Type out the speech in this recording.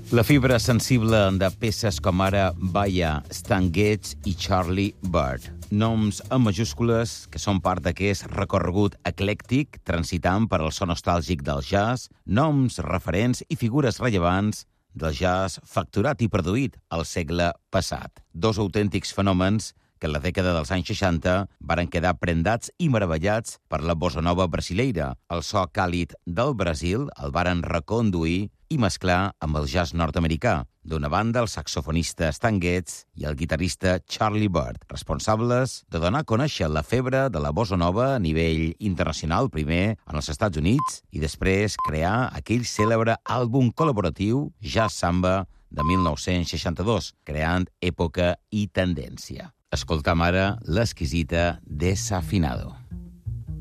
La fibra sensible de peces com ara Baya, Stan Getz i Charlie Bird. Noms en majúscules que són part d'aquest recorregut eclèctic transitant per al so nostàlgic del jazz, noms referents i figures rellevants del jazz facturat i produït al segle passat. Dos autèntics fenòmens que en la dècada dels anys 60 varen quedar prendats i meravellats per la bossa nova brasileira. El so càlid del Brasil el varen reconduir i mesclar amb el jazz nord-americà. D'una banda, el saxofonista Stan Getz i el guitarrista Charlie Bird, responsables de donar a conèixer la febre de la bossa nova a nivell internacional, primer en els Estats Units, i després crear aquell cèlebre àlbum col·laboratiu Jazz Samba de 1962, creant època i tendència. Escoltam ara l'exquisita Desafinado.